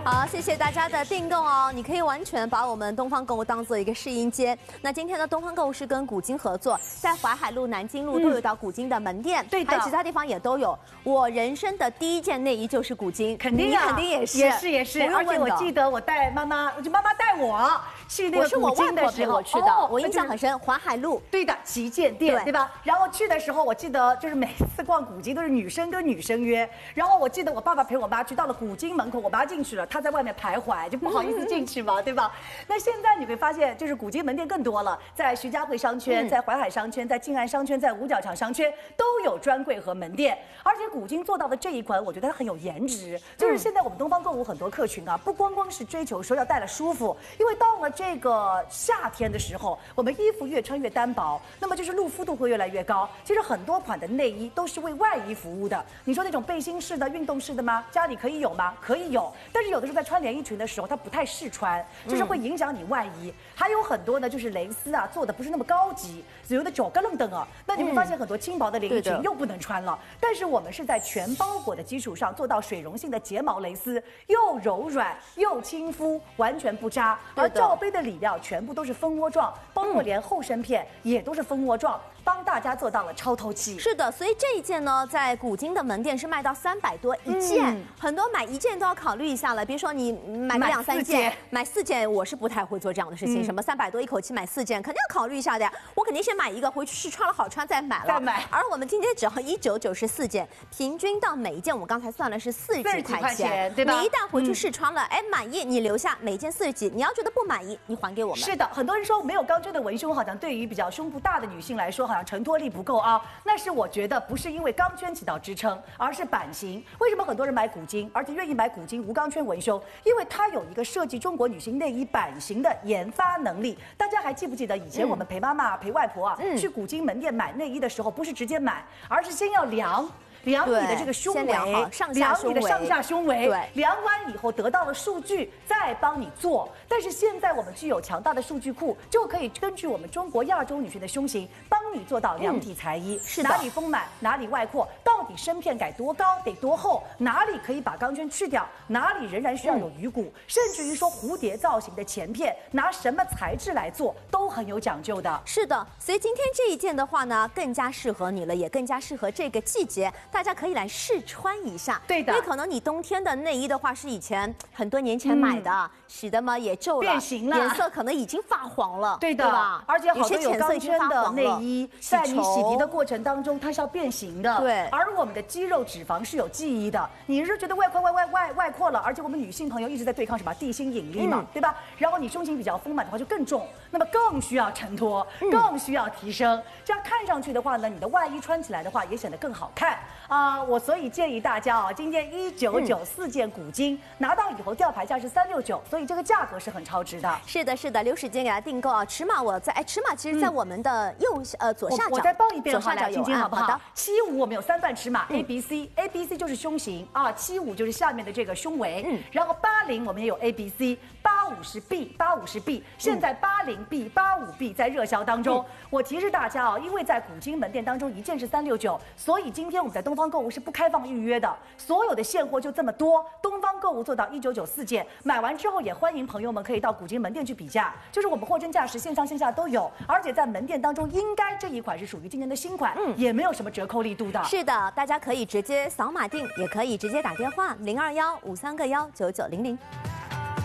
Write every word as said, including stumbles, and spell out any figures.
好，谢谢大家的订购哦！你可以完全把我们东方购物当做一个试衣间。那今天的东方购物是跟古今合作，在淮海路、南京路都有到古今的门店， 嗯、对的， 还有其他地方也都有。我人生的第一件内衣就是古今， 肯定、啊、 你肯定也是， 也是也是。而且我记得我带妈妈，我就妈妈带我去那个古今的时候， 我去的， 哦、 我印象很深。淮海路， 对的，旗舰店， 对, 对吧？然后去的时候，我记得就是每次逛古今都是女生跟女生约。然后我记得我爸爸陪我妈去到了古今门口，我妈进去了，她在外面徘徊，就不好意思进去嘛，对吧？那现在你会发现，就是古今门店更多了，在徐家汇商圈、在淮海商圈、在静安商圈、在五角场商圈都有专柜和门店。而且古今做到的这一款，我觉得它很有颜值。就是现在我们东方购物很多客群啊，不光光是追求说要戴了舒服，因为到了这个夏天的时候，我们衣服越穿越单薄，那么就是露肤度会越来越高。其实很多款的内衣都是为外衣服务的。你说那种背心式的、运动式的吗？家里可以有吗？可以有，但是有的时候在穿连衣裙的时候，它不太适穿，就是会影响你外衣。嗯、还有很多呢，就是蕾丝啊做的不是那么高级，有的脚跟愣蹬啊，那你会发现很多轻薄的连衣裙又不能穿了。嗯、但是我们是在全包裹的基础上做到水溶性的睫毛蕾丝，又柔软又亲肤，完全不扎。而罩杯的里料全部都是蜂窝状，包括连后身片也都是蜂窝状，帮大家做到了超透气。 是的，所以这一件呢，在古今的门店是卖到三百多一件，嗯、很多买一件都要考虑一下了。比如说你买个两三件，买四件，我是不太会做这样的事情。嗯、什么三百多一口气买四件，肯定要考虑一下的呀。我肯定先买一个回去试穿了好穿再买了。 再买。 而我们今天只要一九九十四件，平均到每一件我们刚才算了是四十几块钱， 对吧？ 你一旦回去试穿了，哎、嗯，满意你留下，每件四十几。你要觉得不满意，你还给我们。 是的，很多人说没有钢圈的文胸，好像对于比较胸部大的女性来说，好像承托力不够啊。那是我觉得不是因为钢圈起到支撑，而是版型。为什么很多人买古今，而且愿意买古今无钢圈文胸？因为它有一个设计中国女性内衣版型的研发能力。大家还记不记得以前我们陪妈妈、陪外婆啊，嗯、去古今门店买内衣的时候，不是直接买，而是先要量。量你的这个胸围， 量你的上下胸围，量完以后得到了数据，再帮你做。但是现在我们具有强大的数据库，就可以根据我们中国亚洲女性的胸型，帮你做到量体裁衣， 是哪里丰满，哪里外扩，到底身片该多高，得多厚，哪里可以把钢圈去掉，哪里仍然需要有鱼骨，嗯、甚至于说蝴蝶造型的前片，拿什么材质来做，都很有讲究的。 是的，所以今天这一件的话呢，更加适合你了，也更加适合这个季节。大家可以来试穿一下， 对的， 因为可能你冬天的内衣的话是以前很多年前买的，嗯、洗的嘛也皱了， 变形了， 颜色可能已经发黄了， 对的， 对吧？ 而且好多有钢圈的内衣，在你洗涤的过程当中，它是要变形的， 对。 而我们的肌肉脂肪是有记忆的，你是觉得外扩外外外外扩了，而且我们女性朋友一直在对抗什么地心引力嘛，嗯、对吧？然后你胸型比较丰满的话就更重，那么更需要承托，嗯、更需要提升，这样看上去的话呢，你的外衣穿起来的话也显得更好看啊、呃！我所以建议大家啊，今天一九九四件古今、嗯、拿到以后吊牌价是三六九，所以这个价格是很超值的。 是的，是的，留时间给大家订购啊。尺码我在哎，尺码其实在我们的右、嗯、呃左下角， 我, 我再报一遍， 左下角有晶晶好不好？ 好的， 七五我们有三段尺码 A B C，A B C 就是胸型啊，七五就是下面的这个胸围，嗯，然后八零我们也有 A B C， 八五是 B， 八五是 B， 现在八零 B、八五 B 在热销当中。嗯、我提示大家啊，因为在古今门店当中一件是三六九，所以今天我们在东方购物是不开放预约的，所有的现货就这么多。东方购物做到一九九四件，买完之后也欢迎朋友们可以到古今门店去比价，就是我们货真价实，线上线下都有，而且在门店当中应该这一款是属于今年的新款，嗯，也没有什么折扣力度的。 是的，大家可以直接扫码订，也可以直接打电话零二幺五三个幺九九零零。